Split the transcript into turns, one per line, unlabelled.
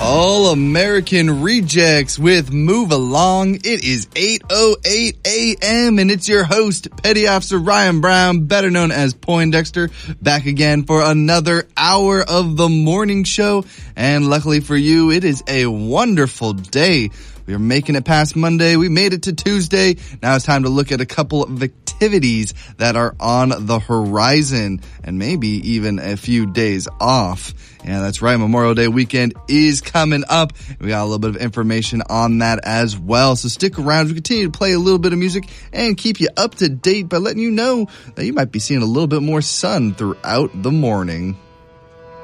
All American Rejects with Move Along. It is 8:08 a.m. and it's your host, Petty Officer Ryan Brown, better known as Poindexter, back again for another hour of the morning show. And luckily for you, it is a wonderful day. We are making it past Monday. We made it to Tuesday. Now it's time to look at a couple of activities that are on the horizon and maybe even a few days off. Yeah, that's right. Memorial Day weekend is coming up. We got a little bit of information on that as well. So stick around. We continue to play a little bit of music and keep you up to date by letting you know that you might be seeing a little bit more sun throughout the morning.